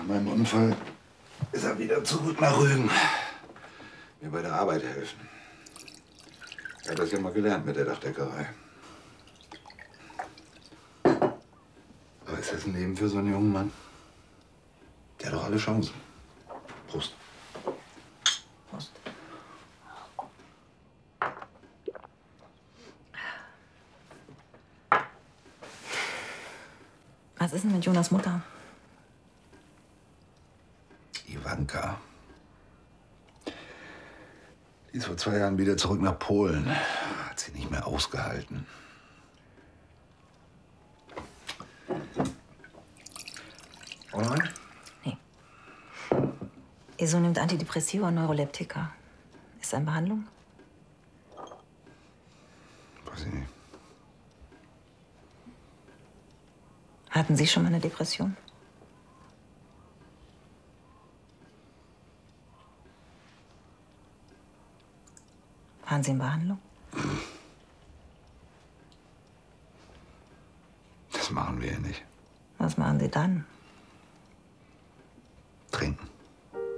meinem Unfall ist er wieder zurück nach Rügen. Mir bei der Arbeit helfen. Er hat das ja mal gelernt mit der Dachdeckerei. Aber ist das ein Leben für so einen jungen Mann? Der hat doch alle Chancen. Prost. Prost. Was ist denn mit Jonas Mutter? Ivanka. Die ist vor 2 Jahren wieder zurück nach Polen. Hat sie nicht mehr ausgehalten. Oder? Nee. Ihr Sohn nimmt Antidepressiva und Neuroleptika. Ist er in Behandlung? Weiß ich nicht. Hatten Sie schon mal eine Depression? Waren Sie in Behandlung? Das machen wir ja nicht. Was machen Sie dann? Trinken.